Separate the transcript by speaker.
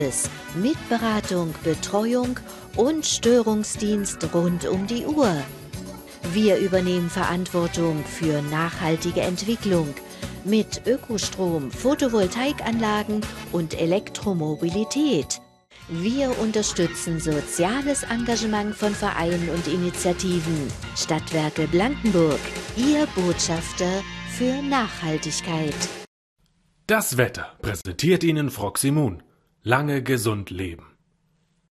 Speaker 1: mit Beratung, Betreuung und Störungsdienst rund um die Uhr. Wir übernehmen Verantwortung für nachhaltige Entwicklung mit Ökostrom, Photovoltaikanlagen und Elektromobilität. Wir unterstützen soziales Engagement von Vereinen und Initiativen. Stadtwerke Blankenburg, Ihr Botschafter für Nachhaltigkeit.
Speaker 2: Das Wetter präsentiert Ihnen Froximun. Lange gesund leben.